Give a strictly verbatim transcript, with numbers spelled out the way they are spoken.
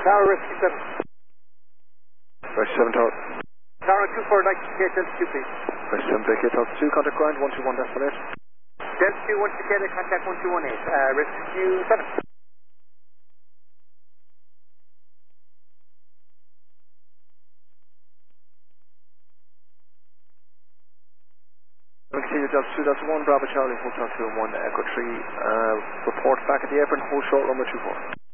Tower Rescue seven. Rescue seven Tower. Tower two four, like K Delta two, please. Rescue seven K Delta two, contact ground one two one decimal eight. Delta two, one two K, contact one two one eight. Uh, Rescue seven. Continue Delta two Delta one, Bravo Charlie, Hotel two and one, Echo three. Uh, report back at the airport, hold short number two four.